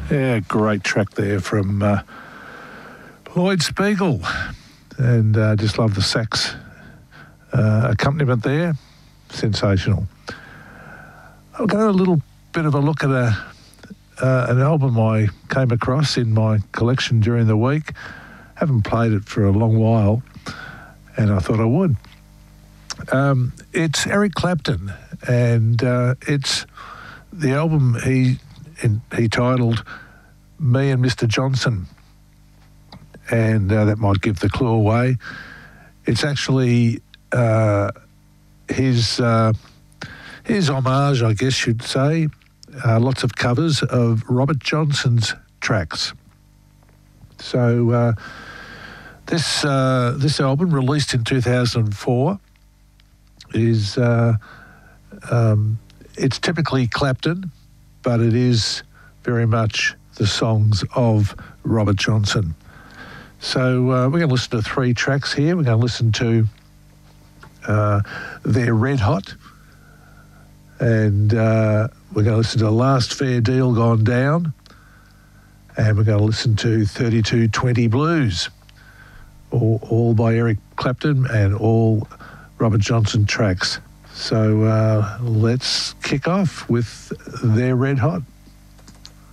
Yeah, great track there from Lloyd Spiegel. And just love the sax accompaniment there. Sensational. I'll go a little bit of a look at an album I came across in my collection during the week. Haven't played it for a long while, and I thought I would. It's Eric Clapton, and it's the album he titled Me and Mr. Johnson, and that might give the clue away. It's actually his homage, I guess you'd say. Lots of covers of Robert Johnson's tracks. So this album, released in 2004, is it's typically Clapton, but it is very much the songs of Robert Johnson. So we're going to listen to 3 tracks here. We're going to listen to They're Red Hot, and we're going to listen to Last Fair Deal Gone Down, and we're going to listen to 3220 Blues, all by Eric Clapton and all Robert Johnson tracks. So let's kick off with They're Red Hot.